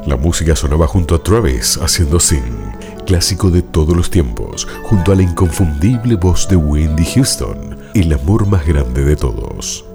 La música sonaba junto a Travis haciendo Sing, clásico de todos los tiempos, junto a la inconfundible voz de Whitney Houston, el amor más grande de todos.